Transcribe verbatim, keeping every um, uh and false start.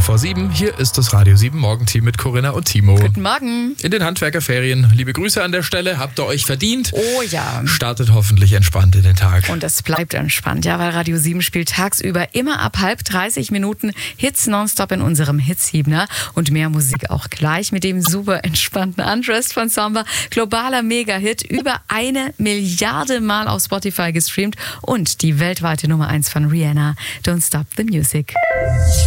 vor sieben. Hier ist das Radio sieben Morgenteam mit Corinna und Timo. Guten Morgen. In den Handwerkerferien. Liebe Grüße an der Stelle. Habt ihr euch verdient? Oh ja. Startet hoffentlich entspannt in den Tag. Und es bleibt entspannt, ja, weil Radio sieben spielt tagsüber immer ab halb dreißig Minuten Hits nonstop in unserem Hitsiebener und mehr Musik auch gleich mit dem super entspannten Undressed von Samba. Globaler Mega-Hit, über eine Milliarde Mal auf Spotify gestreamt und die weltweite Nummer eins von Rihanna, Don't Stop the Music.